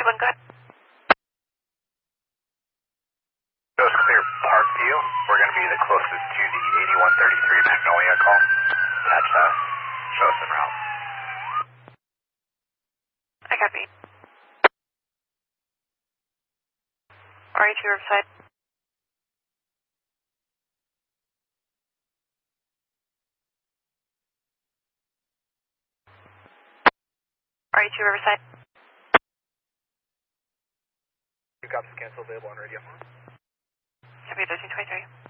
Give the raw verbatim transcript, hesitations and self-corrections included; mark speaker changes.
Speaker 1: one, good.
Speaker 2: Coast clear Parkview. We're going to be the closest to the eighty-one thirty-three Magnolia call. Patch us. Show us en route.
Speaker 1: I copy. R E two Riverside. R E two Riverside.
Speaker 2: Two cops cancel available on radio.
Speaker 1: Copy thirteen twenty-three.